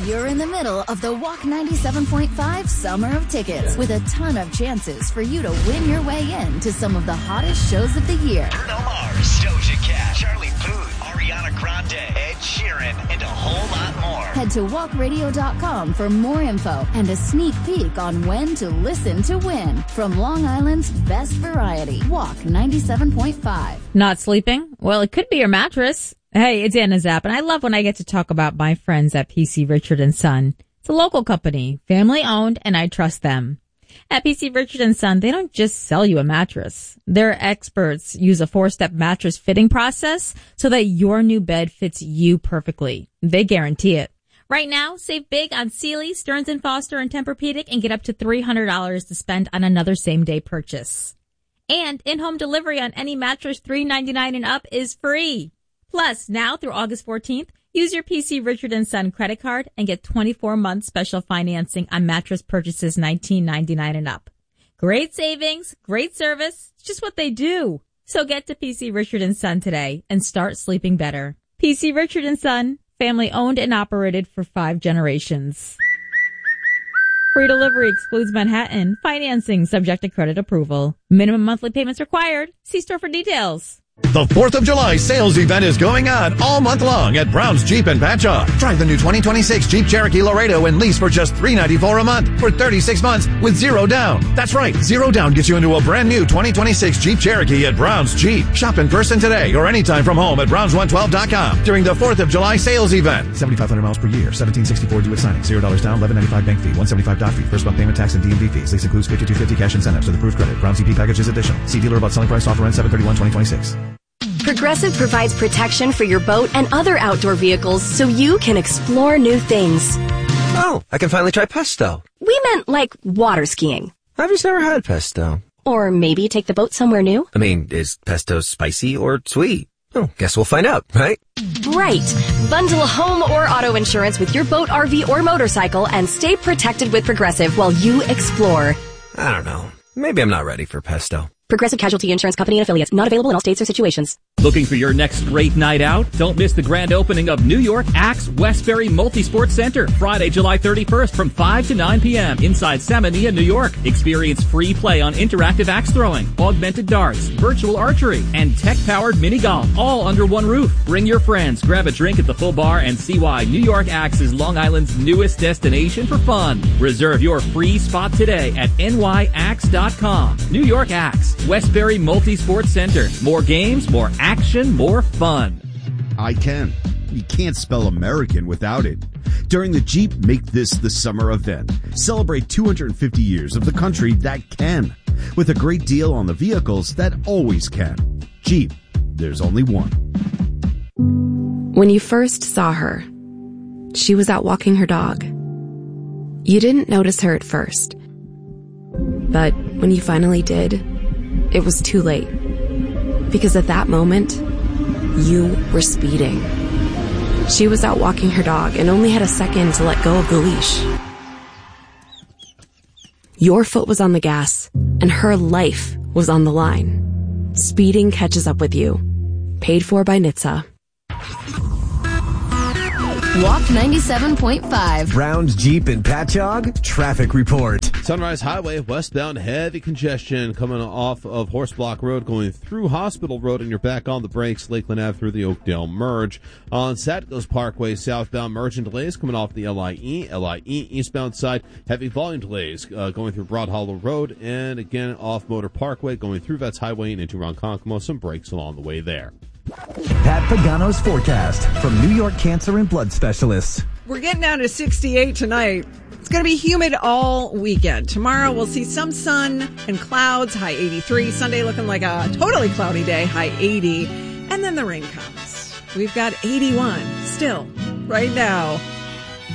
You're in the middle of the Walk 97.5 Summer of Tickets with a ton of chances for you to win your way in to some of the hottest shows of the year. Bruno Mars, Doja Cat, Charlie Puth, Ariana Grande, Ed Sheeran, and a whole lot more. Head to walkradio.com for more info and a sneak peek on when to listen to win from Long Island's best variety. Walk 97.5. Not sleeping? Well, it could be your mattress. Hey, it's Anna Zapp, and I love when I get to talk about my friends at PC Richard & Son. It's a local company, family-owned, and I trust them. At PC Richard & Son, they don't just sell you a mattress. Their experts use a 4-step mattress fitting process so that your new bed fits you perfectly. They guarantee it. Right now, save big on Sealy, Stearns & Foster, and Tempur-Pedic and get up to $300 to spend on another same-day purchase. And in-home delivery on any mattress $399 and up is free. Plus, now through August 14th, use your PC Richard & Son credit card and get 24-month special financing on mattress purchases $19.99 and up. Great savings, great service, it's just what they do. So get to PC Richard & Son today and start sleeping better. PC Richard & Son, family owned and operated for 5 generations. Free delivery excludes Manhattan. Financing subject to credit approval. Minimum monthly payments required. See store for details. The 4th of July sales event is going on all month long at Brown's Jeep in Patchogue. Drive the new 2026 Jeep Cherokee Laredo and lease for just $394 a month for 36 months with 0 down. That's right, 0 down gets you into a brand new 2026 Jeep Cherokee at Brown's Jeep. Shop in person today or anytime from home at Browns112.com during the 4th of July sales event. 7,500 miles per year, 1764 due at signing, $0 down, $11.95 bank fee, $175 doc fee, first month payment tax and DMV fees. Lease includes $5,250 cash incentives with approved credit. Brown's EP package is additional. See dealer about selling price, offer ends 7/31/2026. Progressive provides protection for your boat and other outdoor vehicles so you can explore new things. Oh, I can finally try pesto. We meant like water skiing. I've just never had pesto. Or maybe take the boat somewhere new. I mean, is pesto spicy or sweet? Oh, guess we'll find out, right? Right. Bundle home or auto insurance with your boat, RV, or motorcycle and stay protected with Progressive while you explore. I don't know. Maybe I'm not ready for pesto. Progressive Casualty Insurance Company and Affiliates. Not available in all states or situations. Looking for your next great night out? Don't miss the grand opening of New York Axe Westbury Multisport Center, Friday, July 31st from 5 to 9 p.m. inside Seminole, New York. Experience free play on interactive axe throwing, augmented darts, virtual archery, and tech-powered mini golf, all under one roof. Bring your friends, grab a drink at the full bar, and see why New York Axe is Long Island's newest destination for fun. Reserve your free spot today at nyaxe.com. New York Axe, Westbury Multisport Center. More games, more action, more fun. I can. You can't spell American without it. During the Jeep Make This the Summer event, celebrate 250 years of the country that can, with a great deal on the vehicles that always can. Jeep, there's only one. When you first saw her, she was out walking her dog. You didn't notice her at first, but when you finally did, it was too late. Because at that moment, you were speeding. She was out walking her dog and only had a second to let go of the leash. Your foot was on the gas, and her life was on the line. Speeding catches up with you. Paid for by NHTSA. Walk 97.5. Brown's Jeep in Patchogue, traffic report. Sunrise Highway, westbound, heavy congestion coming off of Horse Block Road, going through Hospital Road, and you're back on the brakes, Lakeland Ave through the Oakdale Merge. On Satcos Parkway, southbound merge and delays coming off the LIE eastbound side. Heavy volume delays going through Broad Hollow Road, and again off Motor Parkway, going through Vets Highway and into Ronkonkoma. Some breaks along the way there. Pat Pagano's forecast from New York Cancer and Blood Specialists. We're getting down to 68 tonight. It's going to be humid all weekend. Tomorrow we'll see some sun and clouds, high 83. Sunday looking like a totally cloudy day, high 80. And then the rain comes. We've got 81 still right now.